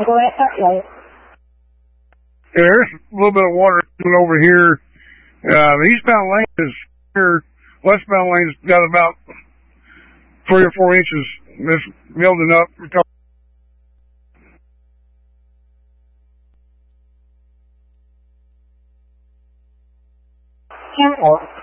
There's a little bit of water over here. The eastbound lane is here. Westbound lane's got about 3 or 4 inches. It's building up.